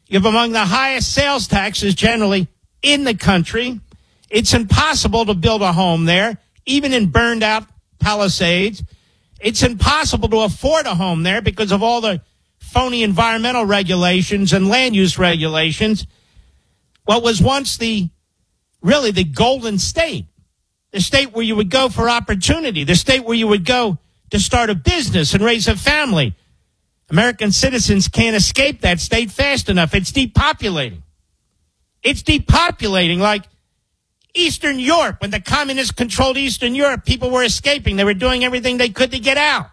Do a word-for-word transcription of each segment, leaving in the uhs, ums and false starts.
You have among the highest sales taxes generally in the country. It's impossible to build a home there, even in burned out Palisades. It's impossible to afford a home there because of all the phony environmental regulations and land use regulations. What was once the, really the golden state, the state where you would go for opportunity, the state where you would go to start a business and raise a family. American citizens can't escape that state fast enough. It's depopulating. It's depopulating like Eastern Europe. When the communists controlled Eastern Europe, people were escaping. They were doing everything they could to get out.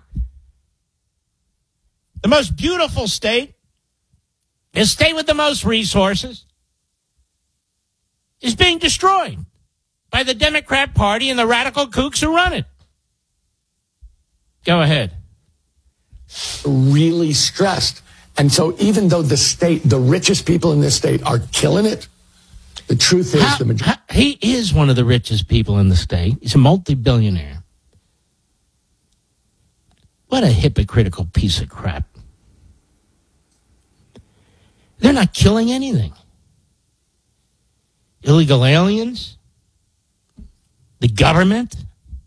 The most beautiful state, the state with the most resources, is being destroyed by the Democrat Party and the radical kooks who run it. Go ahead. Really stressed. And so even though the state, the richest people in this state are killing it, the truth is how, the majority. He is one of the richest people in the state. He's a multi-billionaire. What a hypocritical piece of crap. They're not killing anything. Illegal aliens? The government?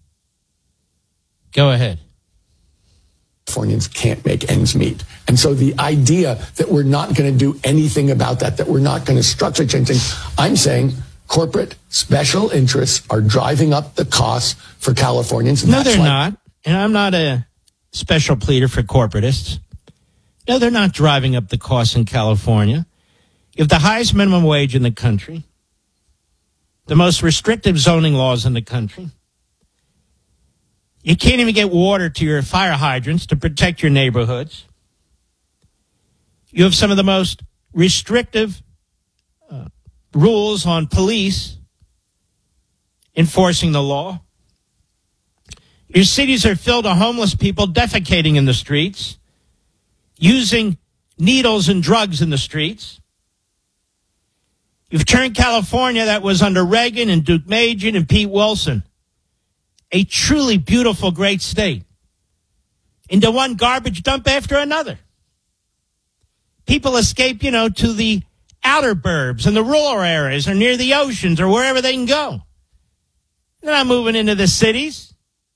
Go ahead. Californians can't make ends meet. And so the idea that we're not going to do anything about that, that we're not going to structure change things, I'm saying corporate special interests are driving up the costs for Californians. No, they're not. And I'm not a special pleader for corporatists. No, they're not driving up the costs in California. You have the highest minimum wage in the country, the most restrictive zoning laws in the country. You can't even get water to your fire hydrants to protect your neighborhoods. You have some of the most restrictive uh, rules on police enforcing the law. Your cities are filled with homeless people defecating in the streets, using needles and drugs in the streets. You've turned California, that was under Reagan and Duke Majan and Pete Wilson, a truly beautiful, great state, into one garbage dump after another. People escape, you know, to the outer burbs and the rural areas or near the oceans or wherever they can go. They're not moving into the cities.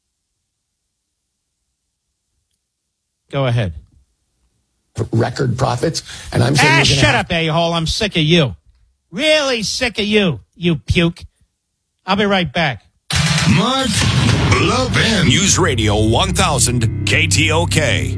Go ahead. Record profits. And I'm saying, ah, shut have- up, a-hole. I'm sick of you. Really sick of you, you puke. I'll be right back. Mark Levin. News Radio one thousand K T O K.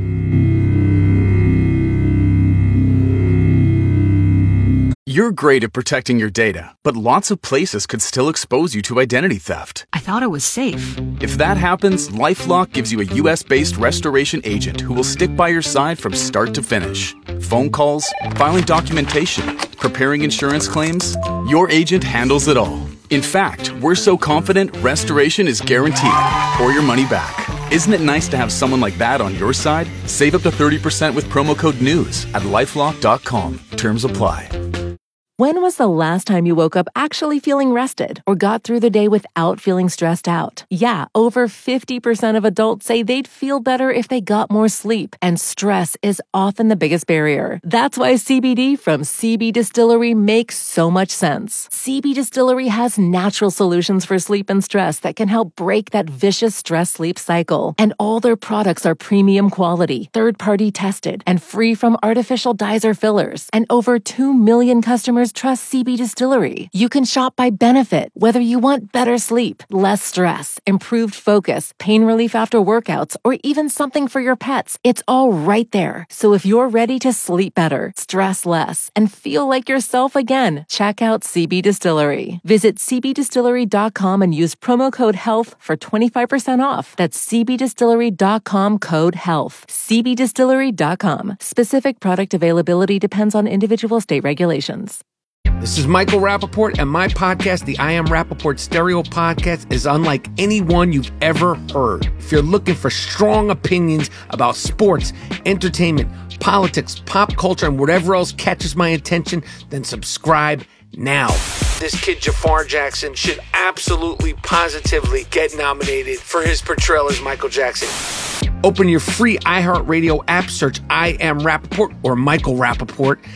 You're great at protecting your data, but lots of places could still expose you to identity theft. I thought it was safe. If that happens, LifeLock gives you a U S-based restoration agent who will stick by your side from start to finish. Phone calls, filing documentation, preparing insurance claims, your agent handles it all. In fact, we're so confident restoration is guaranteed or your money back. Isn't it nice to have someone like that on your side? Save up to thirty percent with promo code NEWS at lifelock dot com. Terms apply. When was the last time you woke up actually feeling rested or got through the day without feeling stressed out? Yeah, over fifty percent of adults say they'd feel better if they got more sleep, and stress is often the biggest barrier. That's why C B D from C B Distillery makes so much sense. C B Distillery has natural solutions for sleep and stress that can help break that vicious stress-sleep cycle. And all their products are premium quality, third-party tested, and free from artificial dyes or fillers. And over two million customers trust C B Distillery. You can shop by benefit, whether you want better sleep, less stress, improved focus, pain relief after workouts, or even something for your pets. It's all right there. So if you're ready to sleep better, stress less, and feel like yourself again, check out C B Distillery. Visit c b distillery dot com and use promo code HEALTH for twenty-five percent off. That's c b distillery dot com code HEALTH. c b distillery dot com. Specific product availability depends on individual state regulations. This is Michael Rappaport, and my podcast, the I Am Rappaport Stereo Podcast, is unlike any one you've ever heard. If you're looking for strong opinions about sports, entertainment, politics, pop culture, and whatever else catches my attention, then subscribe now. This kid, Jafar Jackson, should absolutely, positively get nominated for his portrayal as Michael Jackson. Open your free iHeartRadio app, search I Am Rappaport or Michael Rappaport,